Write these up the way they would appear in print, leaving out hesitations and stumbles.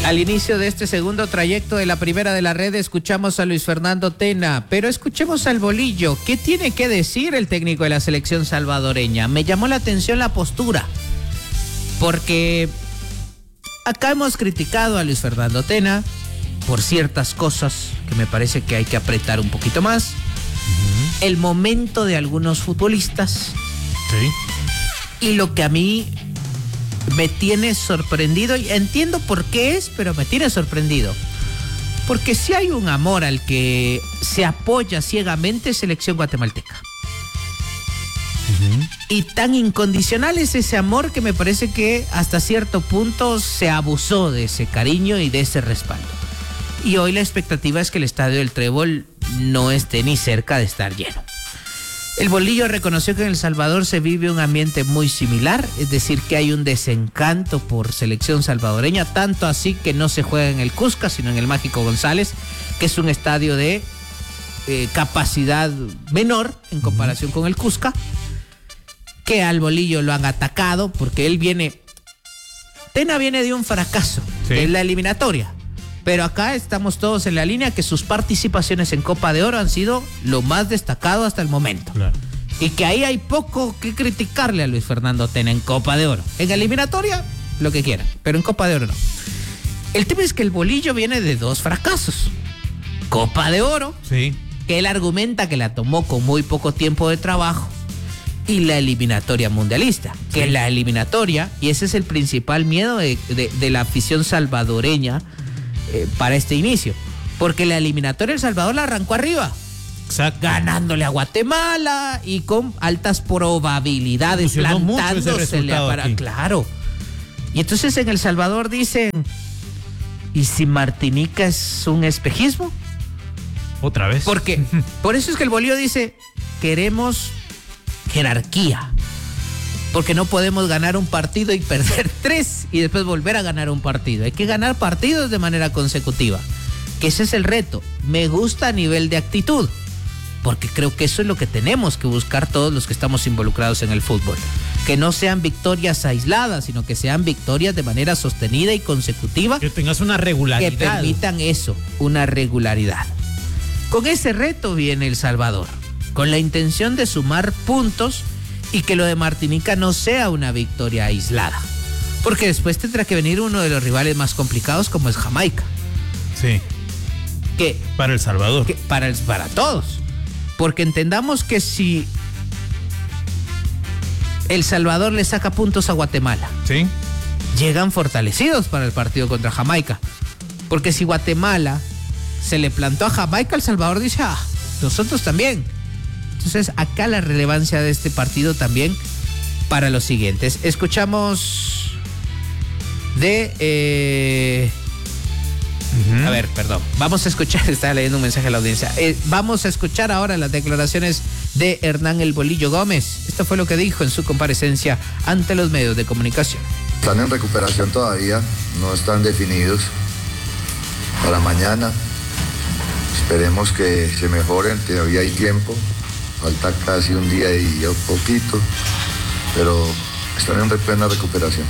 Al inicio de este segundo trayecto de la Primera de la Red escuchamos a Luis Fernando Tena, pero escuchemos al Bolillo. ¿Qué tiene que decir el técnico de la selección salvadoreña? Me llamó la atención la postura, porque acá hemos criticado a Luis Fernando Tena por ciertas cosas que me parece que hay que apretar un poquito más. El momento de algunos futbolistas. Sí. Y lo que a mí me tiene sorprendido, y entiendo por qué es, pero me tiene sorprendido. Porque si hay un amor al que se apoya ciegamente, selección guatemalteca. Y tan incondicional es ese amor que me parece que hasta cierto punto se abusó de ese cariño y de ese respaldo. Y hoy la expectativa es que el estadio del Trébol no esté ni cerca de estar lleno. El Bolillo reconoció que en El Salvador se vive un ambiente muy similar, es decir, que hay un desencanto por selección salvadoreña, tanto así que no se juega en el Cusca, sino en el Mágico González, que es un estadio de capacidad menor en comparación con el Cusca, que al Bolillo lo han atacado porque él viene... Tena viene de un fracaso, sí, que es la eliminatoria. Pero acá estamos todos en la línea que sus participaciones en Copa de Oro han sido lo más destacado hasta el momento. Claro. Y que ahí hay poco que criticarle a Luis Fernando Tena en Copa de Oro. En eliminatoria, lo que quieran, pero en Copa de Oro no. El tema es que el Bolillo viene de dos fracasos. Copa de Oro, sí, que él argumenta que la tomó con muy poco tiempo de trabajo, y la eliminatoria mundialista, que es la eliminatoria, y ese es el principal miedo de la afición salvadoreña para este inicio, porque la eliminatoria El Salvador la arrancó arriba. Exacto. Ganándole a Guatemala y con altas probabilidades, plantándosele para... Claro. Y entonces en El Salvador dicen, ¿y si Martinica es un espejismo? Otra vez. Porque por eso es que el Bolillo dice, queremos jerarquía, porque no podemos ganar un partido y perder 3 y después volver a ganar un partido. Hay que ganar partidos de manera consecutiva, que ese es el reto. Me gusta a nivel de actitud, porque creo que eso es lo que tenemos que buscar todos los que estamos involucrados en el fútbol. Que no sean victorias aisladas, sino que sean victorias de manera sostenida y consecutiva. Que tengas una regularidad. Que permitan eso, una regularidad. Con ese reto viene El Salvador, con la intención de sumar puntos y que lo de Martinica no sea una victoria aislada. Porque después tendrá que venir uno de los rivales más complicados, como es Jamaica. Sí. Que para El Salvador. Que para todos. Porque entendamos que si El Salvador le saca puntos a Guatemala, sí, llegan fortalecidos para el partido contra Jamaica. Porque si Guatemala se le plantó a Jamaica, El Salvador dice, nosotros también. Entonces, acá la relevancia de este partido también para los siguientes. Escuchamos de... A ver, perdón. Vamos a escuchar, estaba leyendo un mensaje a la audiencia. Vamos a escuchar ahora las declaraciones de Hernán El Bolillo Gómez. Esto fue lo que dijo en su comparecencia ante los medios de comunicación. Están en recuperación todavía, no están definidos para mañana. Esperemos que se mejoren, todavía hay tiempo. Falta casi un día y un poquito, pero están en plena recuperación.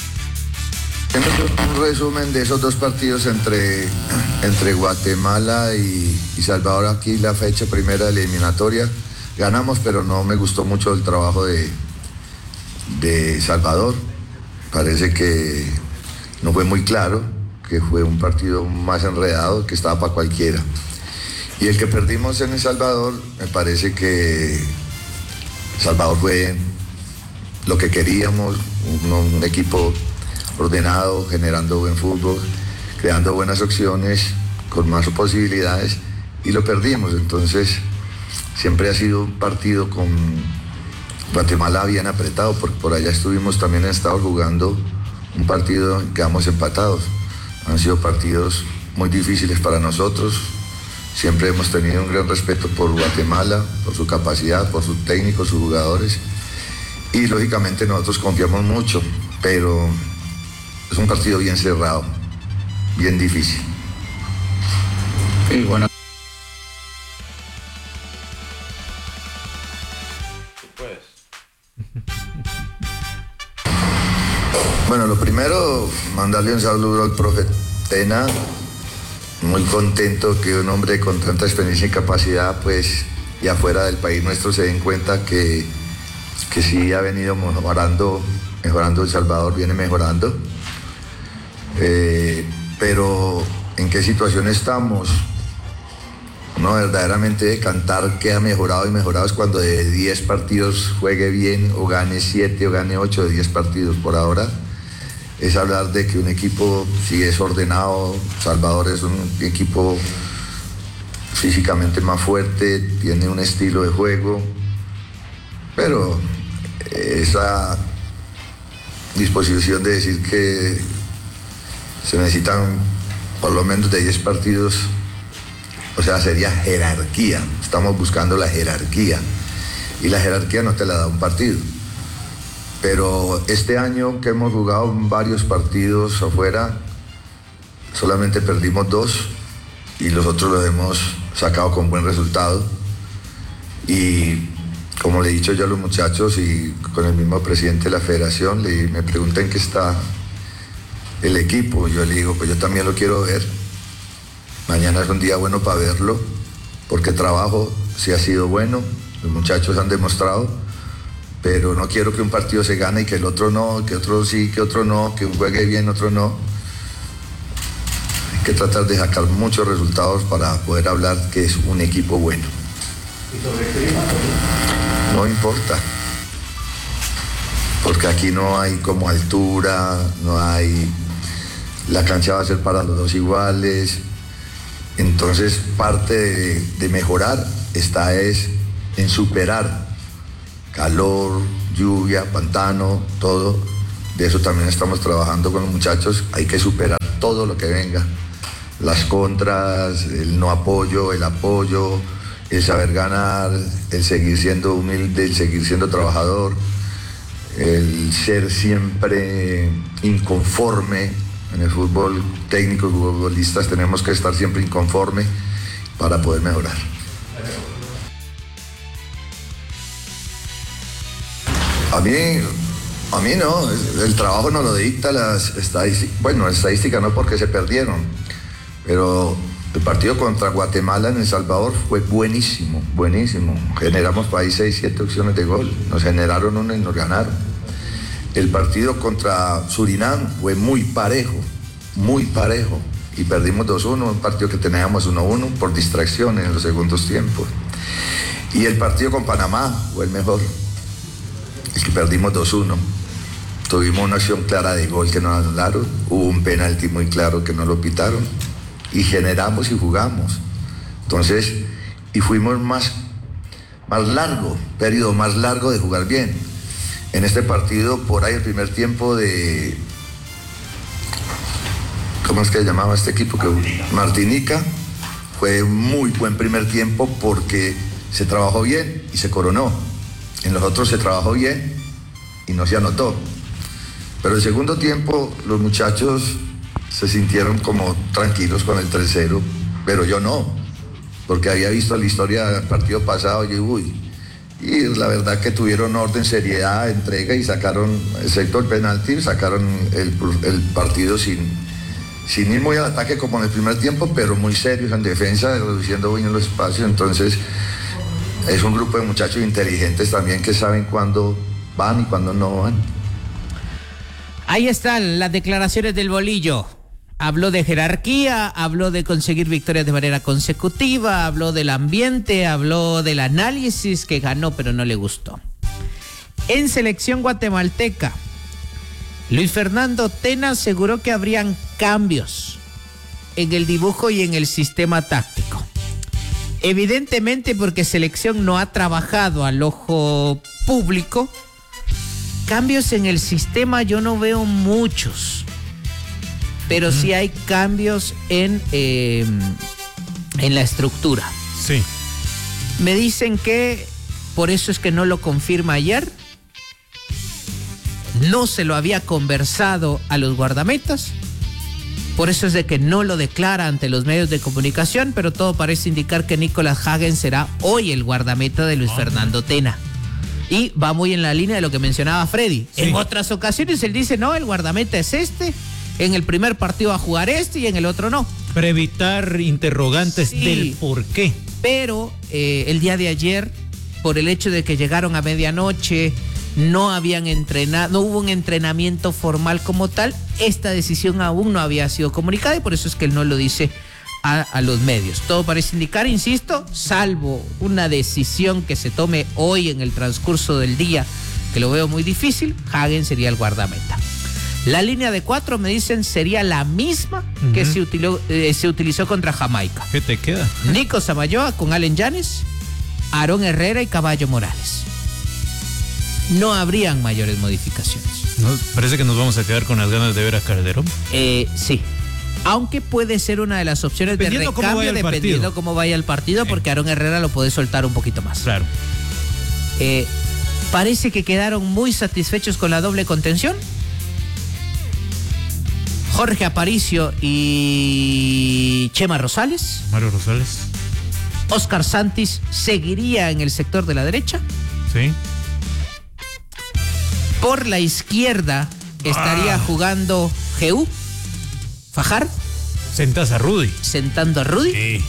Un resumen de esos dos partidos entre Guatemala y Salvador, aquí la fecha primera de la eliminatoria. Ganamos, pero no me gustó mucho el trabajo de Salvador. Parece que no fue muy claro, que fue un partido más enredado, que estaba para cualquiera. Y el que perdimos en El Salvador, me parece que Salvador fue lo que queríamos, un equipo ordenado, generando buen fútbol, creando buenas opciones, con más posibilidades, y lo perdimos. Entonces, siempre ha sido un partido con Guatemala bien apretado, porque por allá estuvimos también en Estado jugando un partido en que quedamos empatados. Han sido partidos muy difíciles para nosotros. Siempre hemos tenido un gran respeto por Guatemala, por su capacidad, por sus técnicos, sus jugadores. Y lógicamente nosotros confiamos mucho, pero es un partido bien cerrado, bien difícil. Sí, bueno. Bueno, lo primero, mandarle un saludo al profe Tena, muy contento que un hombre con tanta experiencia y capacidad, pues, y afuera del país nuestro se den cuenta que sí ha venido mejorando El Salvador, viene mejorando. Pero ¿en qué situación estamos? No, verdaderamente de cantar que ha mejorado y mejorado es cuando de 10 partidos juegue bien o gane 7 o gane 8 de 10 partidos. Por ahora es hablar de que un equipo sí es ordenado. Salvador es un equipo físicamente más fuerte, tiene un estilo de juego, pero esa disposición de decir que se necesitan por lo menos de 10 partidos, o sea, sería jerarquía. Estamos buscando la jerarquía y la jerarquía no te la da un partido. Pero este año que hemos jugado varios partidos afuera, solamente perdimos 2 y los otros los hemos sacado con buen resultado. Y como le he dicho yo a los muchachos y con el mismo presidente de la federación, me preguntan en qué está el equipo. Yo le digo, pues yo también lo quiero ver. Mañana es un día bueno para verlo, porque el trabajo sí ha sido bueno, los muchachos han demostrado, pero no quiero que un partido se gane y que el otro no, que otro sí, que otro no, que un juegue bien, otro no. Hay que tratar de sacar muchos resultados para poder hablar que es un equipo bueno. ¿Y sobre el clima? No importa, porque aquí no hay como altura, no hay... La cancha va a ser para los dos iguales. Entonces parte de mejorar está es en superar calor, lluvia, pantano, todo. De eso también estamos trabajando con los muchachos. Hay que superar todo lo que venga. Las contras, el no apoyo, el apoyo, el saber ganar, el seguir siendo humilde, el seguir siendo trabajador, el ser siempre inconforme. En el fútbol técnico, futbolistas, tenemos que estar siempre inconforme para poder mejorar. A mí no, el trabajo nos lo dicta las estadísticas. Bueno, la estadística no, porque se perdieron, pero el partido contra Guatemala en El Salvador fue buenísimo, buenísimo. Generamos por ahí 6, 7 opciones de gol, nos generaron una y nos ganaron. El partido contra Surinam fue muy parejo, y perdimos 2-1, un partido que teníamos 1-1 por distracciones en los segundos tiempos. Y el partido con Panamá fue el mejor, el que perdimos 2-1. Tuvimos una acción clara de gol que nos anularon, hubo un penalti muy claro que no lo pitaron, y generamos y jugamos. Entonces, y fuimos más largo, periodo más largo de jugar bien. En este partido, por ahí el primer tiempo de... ¿Cómo es que se llamaba este equipo? Martinica. Fue un muy buen primer tiempo porque se trabajó bien y se coronó. En los otros se trabajó bien y no se anotó. Pero el segundo tiempo los muchachos se sintieron como tranquilos con el 3-0, pero yo no, porque había visto la historia del partido pasado y la verdad que tuvieron orden, seriedad, entrega y sacaron, excepto el penalti, sacaron el partido sin ir muy al ataque como en el primer tiempo, pero muy serios en defensa, reduciendo bien los espacios. Entonces es un grupo de muchachos inteligentes también que saben cuándo van y cuándo no van. Ahí están las declaraciones del Bolillo. Habló de jerarquía, habló de conseguir victorias de manera consecutiva, habló del ambiente, habló del análisis, que ganó pero no le gustó. En selección guatemalteca, Luis Fernando Tena aseguró que habrían cambios en el dibujo y en el sistema táctico. Evidentemente, porque selección no ha trabajado al ojo público, cambios en el sistema yo no veo muchos. Pero sí hay cambios en la estructura. Sí. Me dicen que por eso es que no lo confirma ayer. No se lo había conversado a los guardametas. Por eso es de que no lo declara ante los medios de comunicación, pero todo parece indicar que Nicolás Hagen será hoy el guardameta de Luis Fernando Tena. Y va muy en la línea de lo que mencionaba Freddy. Sí. En otras ocasiones él dice, no, el guardameta es este. En el primer partido va a jugar y en el otro no. Para evitar interrogantes Sí. del por qué. Pero el día de ayer, por el hecho de que llegaron a medianoche, no habían entrenado, no hubo un entrenamiento formal como tal, esta decisión aún no había sido comunicada y por eso es que él no lo dice a los medios. Todo parece indicar, insisto, salvo una decisión que se tome hoy en el transcurso del día, que lo veo muy difícil, Hagen sería el guardameta. La línea de 4, me dicen, sería la misma que se utilizó contra Jamaica. ¿Qué te queda? Nico Samayoa con Allen Yanes, Aarón Herrera y Caballo Morales. No habrían mayores modificaciones. ¿No? Parece que nos vamos a quedar con las ganas de ver a Calderón. Sí. Aunque puede ser una de las opciones de Dependiendo cómo recambio vaya el dependiendo partido. cómo vaya el partido, porque Aarón Herrera lo puede soltar un poquito más. Claro. Parece que quedaron muy satisfechos con la doble contención. Jorge Aparicio y Chema Rosales. Mario Rosales. Oscar Santis seguiría en el sector de la derecha. Sí. Por la izquierda estaría jugando Geu Fajar, Sentas a Rudy. sentando a Rudy. Sí.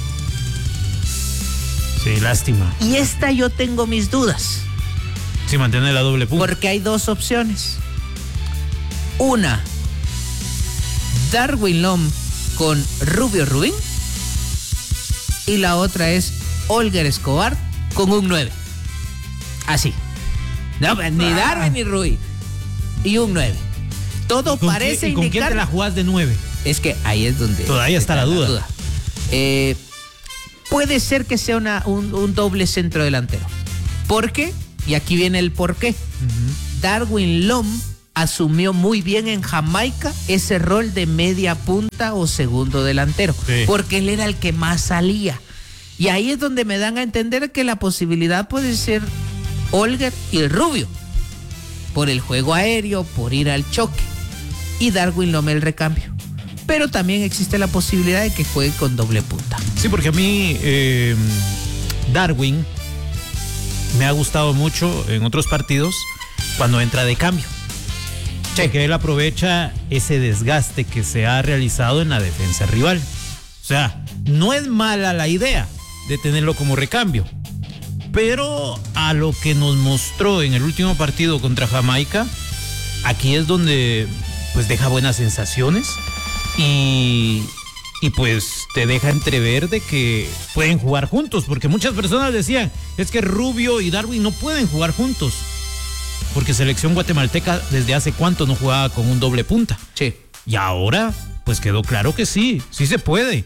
Sí, lástima. Y esta yo tengo mis dudas, Sí, mantener la doble punta. porque hay dos opciones. Una, Darwin Lom con Rubio Rubín. Y la otra es Olger Escobar con un 9. Así. No, ni Darwin ni Rubí. Y un 9. Todo parece ¿Y con quién indicar... te la jugás de 9? Es que ahí es donde... Todavía está la duda. Puede ser que sea un doble centro delantero. ¿Por qué? Y aquí viene el por qué. Darwin Lom asumió muy bien en Jamaica ese rol de media punta o segundo delantero. Sí. Porque él era el que más salía. Y ahí es donde me dan a entender que la posibilidad puede ser Olger y el Rubio. Por el juego aéreo, por ir al choque. Y Darwin Lom el recambio. Pero también existe la posibilidad de que juegue con doble punta. Sí, porque a mí Darwin me ha gustado mucho en otros partidos cuando entra de cambio. Sí. Que él aprovecha ese desgaste que se ha realizado en la defensa rival. O sea, no es mala la idea de tenerlo como recambio. Pero a lo que nos mostró en el último partido contra Jamaica, aquí es donde pues deja buenas sensaciones y pues te deja entrever de que pueden jugar juntos, porque muchas personas decían, es que Rubio y Darwin no pueden jugar juntos, porque selección guatemalteca desde hace cuánto no jugaba con un doble punta. Sí. Y ahora pues quedó claro que sí se puede.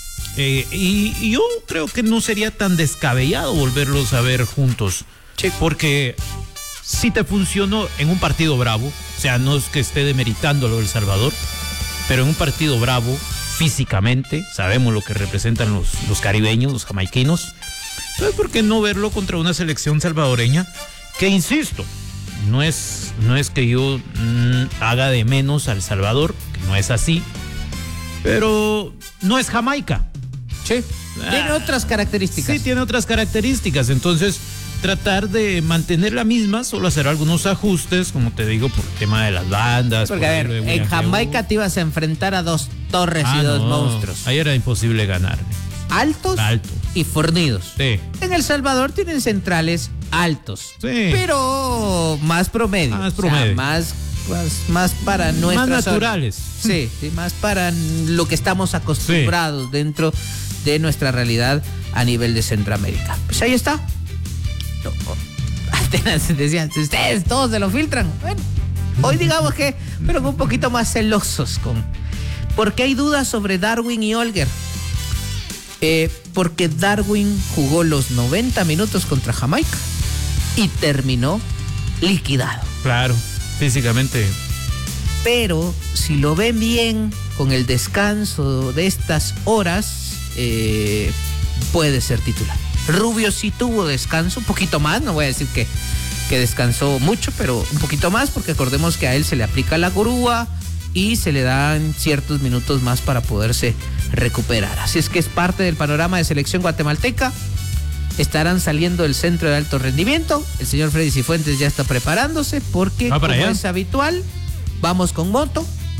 Y yo creo que no sería tan descabellado volverlos a ver juntos. Sí. Porque si te funcionó en un partido bravo, o sea, no es que esté demeritando lo del Salvador, pero en un partido bravo, físicamente, sabemos lo que representan los caribeños, los jamaiquinos. Entonces, ¿por qué no verlo contra una selección salvadoreña? Que insisto, no es que yo haga de menos al Salvador, que no es así, pero no es Jamaica. Sí. Tiene otras características. Sí, tiene otras características. Entonces, tratar de mantener la misma, solo hacer algunos ajustes, como te digo, por el tema de las bandas. Porque, a ver, en Jamaica te ibas a enfrentar a dos torres y dos monstruos. Ahí era imposible ganar. Altos y fornidos. Sí. En El Salvador tienen centrales altos. Sí. Pero más promedio. Más promedio. O sea, más para nuestras Más naturales. Sí, más para lo que estamos acostumbrados dentro de nuestra realidad a nivel de Centroamérica. Pues ahí está. Atenas decían, ustedes todos se lo filtran. Bueno, hoy digamos que, pero un poquito más celosos porque hay dudas sobre Darwin y Olger. Porque Darwin jugó los 90 minutos contra Jamaica y terminó liquidado. Claro, físicamente. Pero si lo ven bien con el descanso de estas horas, puede ser titular. Rubio sí tuvo descanso, un poquito más, no voy a decir que descansó mucho, pero un poquito más, porque acordemos que a él se le aplica la grúa y se le dan ciertos minutos más para poderse recuperar. Así es que es parte del panorama de selección guatemalteca. Estarán saliendo del centro de alto rendimiento. El señor Freddy Cifuentes ya está preparándose porque, como es habitual, vamos con moto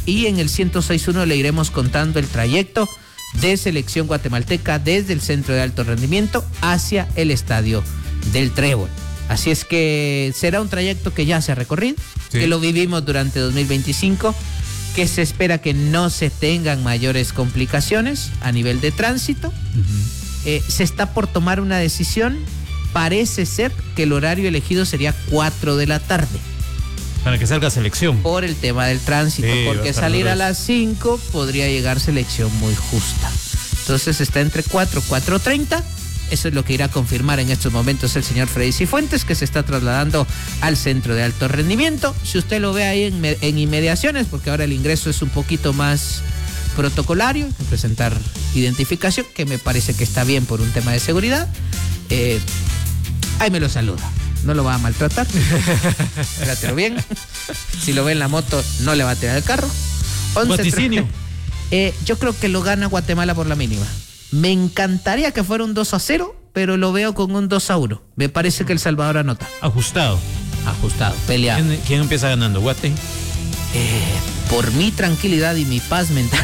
y en el 106.1 le iremos contando el trayecto de selección guatemalteca desde el centro de alto rendimiento hacia el estadio del Trébol. Así es que será un trayecto que ya se ha recorrido, sí, que lo vivimos durante 2025, que se espera que no se tengan mayores complicaciones a nivel de tránsito. Se está por tomar una decisión. Parece ser que el horario elegido sería 4 de la tarde. Para que salga selección. Por el tema del tránsito, sí, porque salir a las 5 podría llegar selección muy justa. Entonces está entre 4 y 4:30. Eso es lo que irá a confirmar en estos momentos el señor Freddy Cifuentes, que se está trasladando al centro de alto rendimiento. Si usted lo ve ahí en inmediaciones, porque ahora el ingreso es un poquito más protocolario, presentar identificación, que me parece que está bien por un tema de seguridad. Ahí me lo saluda. No lo va a maltratar. Trátelo bien. Si lo ve en la moto, no le va a tirar el carro. Vaticinio. Yo creo que lo gana Guatemala por la mínima. Me encantaría que fuera un 2-0, pero lo veo con un 2-1. Me parece que El Salvador anota. Ajustado, peleado. ¿Quién empieza ganando? ¿Guate? Por mi tranquilidad y mi paz mental,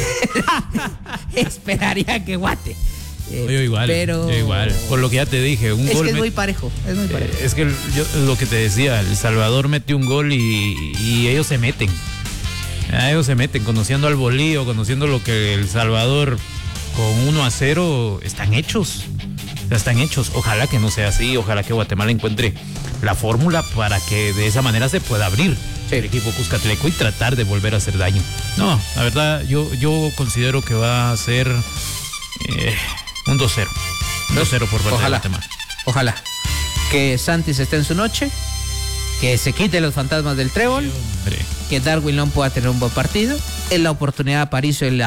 esperaría que Guate. Yo igual. Por lo que ya te dije, un gol. Es muy parejo. Es que lo que te decía, El Salvador metió un gol y ellos se meten. Conociendo al Bolío, conociendo lo que El Salvador con 1-0 están hechos. Ojalá que no sea así, ojalá que Guatemala encuentre la fórmula para que de esa manera se pueda abrir el equipo cuscatleco y tratar de volver a hacer daño. No, la verdad, yo considero que va a ser un 2-0. 2-0 por parte de Guatemala. Ojalá que Santis esté en su noche, que se quite los fantasmas del Trébol, que Darwin Long pueda tener un buen partido. En la oportunidad Aparicio